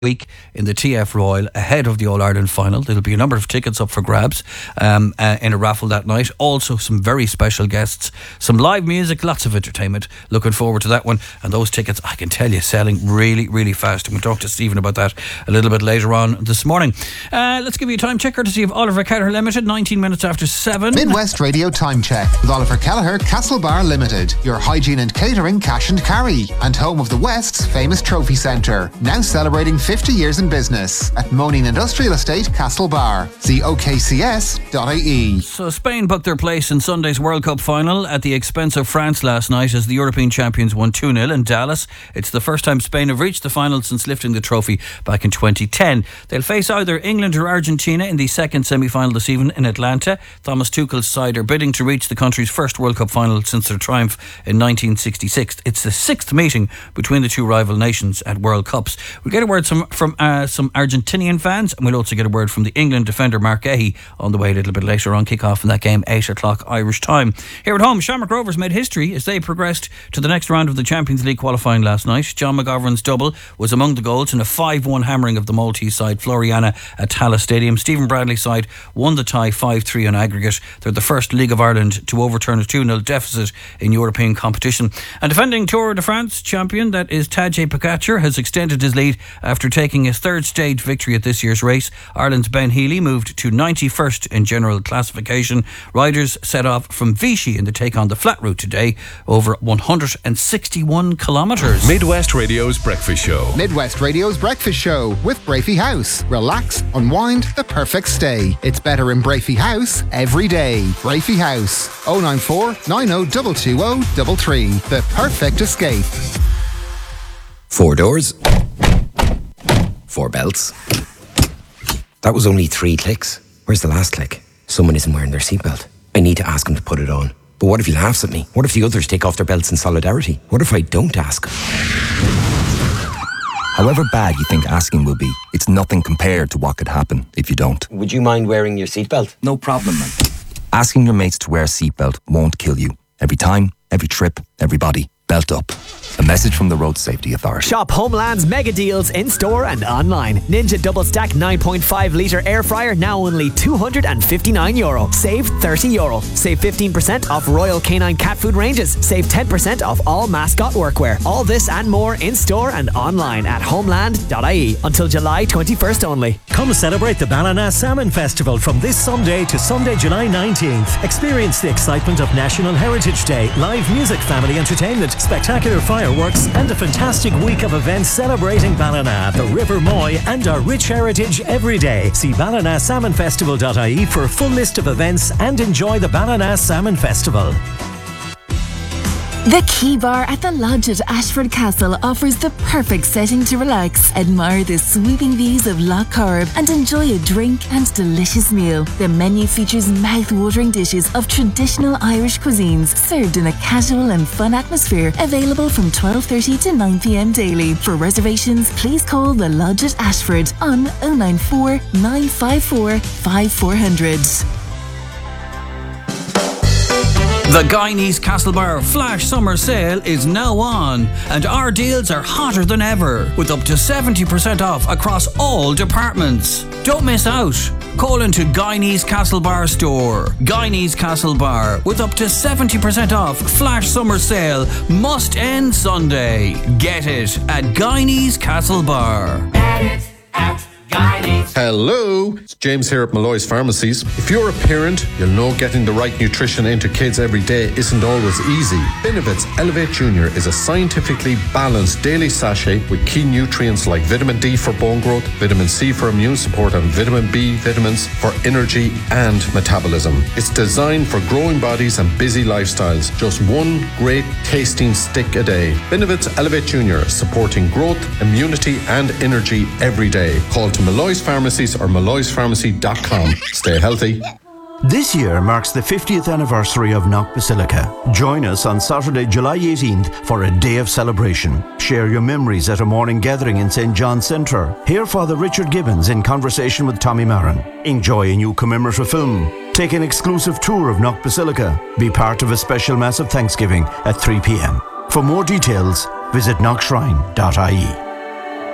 week in the TF Royal ahead of the All-Ireland final. There'll be a number of tickets up for grabs in a raffle that night. Also some very special guests, some live music, lots of entertainment. Looking forward to that one. And those tickets, I can tell you, selling really, really fast. And we'll talk to Stephen about that a little bit later on this morning. Let's give you a time check courtesy of Oliver Kelleher Limited, 19 minutes after 7. Midwest Radio Time Check with Oliver Kelleher, Castlebar Limited. Your hygiene and catering cash and carry. And home of the West's famous trophy centre. Now celebrating 50 years in business at Moaning Industrial Estate, Castlebar. See okcs.ie. So Spain booked their place in Sunday's World Cup final at the expense of France last night as the European champions won 2-0 in Dallas. It's the first time Spain have reached the final since lifting the trophy back in 2010. They'll face either England or Argentina in the second semi-final this evening in Atlanta. Thomas Tuchel's side are bidding to reach the country's first World Cup final since their triumph in 1966. It's the sixth meeting between the two rival nations at World Cups. We'll get a word from some Argentinian fans, and we'll also get a word from the England defender Mark Gahey on the way a little bit later on. Kick-off in that game, 8 o'clock Irish time. Here at home, Shamrock Rovers made history as they progressed to the next round of the Champions League qualifying last night. John McGovern's double was among the goals in a 5-1 hammering of the Maltese side Floriana at Tallaght Stadium. Stephen Bradley's side won the tie 5-3 on aggregate. They're the first League of Ireland to overturn a 2-0 deficit in European competition. And defending Tour de France champion, that is Tadej Pogačar, has extended his lead after taking his third stage victory at this year's race. Ireland's Ben Healy moved to 91st in general classification. Riders set off from Vichy in the take on the flat route today, over 161 kilometres. Midwest Radio's Breakfast Show. Midwest Radio's Breakfast Show with Brafey House. Relax, unwind, the perfect stay. It's better in Brafey House every day. Brafey House, 094 90 220 the perfect escape. 4 doors, 4 belts. That was only 3 clicks. Where's the last click? Someone isn't wearing their seatbelt. I need to ask him to put it on. But what if he laughs at me? What if the others take off their belts in solidarity? What if I don't ask? However bad you think asking will be, it's nothing compared to what could happen if you don't. Would you mind wearing your seatbelt? No problem, man. Asking your mates to wear a seatbelt won't kill you. Every time, every trip, everybody, belt up. A message from the Road Safety Authority. Shop Homeland's mega deals in store and online. Ninja Double Stack 9.5 litre air fryer now only €259. Save €30. Save 15% off Royal Canine cat food ranges. Save 10% off all mascot workwear. All this and more in store and online at homeland.ie until July 21st only. Come celebrate the Ballina Salmon Festival from this Sunday to Sunday, July 19th. Experience the excitement of National Heritage Day, live music, family entertainment, spectacular fireworks and a fantastic week of events celebrating Ballina, the River Moy and our rich heritage every day. See ballinasalmonfestival.ie for a full list of events and enjoy the Ballina Salmon Festival. The Key Bar at the Lodge at Ashford Castle offers the perfect setting to relax, admire the sweeping views of Lough Corrib and enjoy a drink and delicious meal. The menu features mouth-watering dishes of traditional Irish cuisines served in a casual and fun atmosphere, available from 12:30 to 9 p.m. daily. For reservations, please call the Lodge at Ashford on 094 954 5400. The Guyanese Castlebar Flash Summer Sale is now on, and our deals are hotter than ever, with up to 70% off across all departments. Don't miss out. Call into Guyanese Castlebar store. Guyanese Castlebar with up to 70% off Flash Summer Sale must end Sunday. Get it at Guyanese Castlebar. Get it at Guyanese. Hello, it's James here at Malloy's Pharmacies. If you're a parent, you'll know getting the right nutrition into kids every day isn't always easy. Benevit's Elevate Junior is a scientifically balanced daily sachet with key nutrients like vitamin D for bone growth, vitamin C for immune support, and vitamin B vitamins for energy and metabolism. It's designed for growing bodies and busy lifestyles. Just one great tasting stick a day. Benevit's Elevate Junior, supporting growth, immunity, and energy every day. Call to Malloy's Pharmacies or malloyspharmacy.com. Stay healthy. This year marks the 50th anniversary of Knock Basilica. Join us on Saturday, July 18th for a day of celebration. Share your memories at a morning gathering in St. John's Centre. Hear Father Richard Gibbons in conversation with Tommy Marin. Enjoy a new commemorative film. Take an exclusive tour of Knock Basilica. Be part of a special Mass of Thanksgiving at 3 p.m. For more details, visit knockshrine.ie.